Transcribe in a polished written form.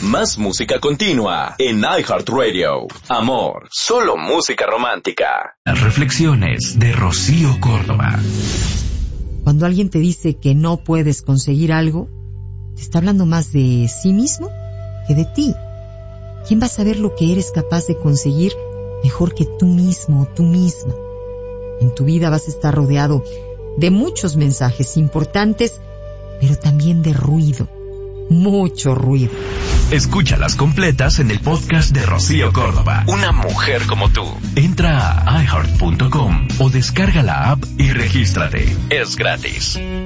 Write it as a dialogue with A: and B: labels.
A: Más música continua en iHeartRadio. Amor, solo música romántica.
B: Las reflexiones de Rocío Córdoba.
C: Cuando alguien te dice que no puedes conseguir algo, te está hablando más de sí mismo que de ti. ¿Quién va a saber lo que eres capaz de conseguir mejor que tú mismo o tú misma? En tu vida vas a estar rodeado de muchos mensajes importantes, pero también de ruido. Mucho ruido.
B: Escúchalas completas en el podcast de Rocío Córdoba.
A: Una mujer como tú.
B: Entra a iHeart.com o descarga la app y regístrate. Es gratis.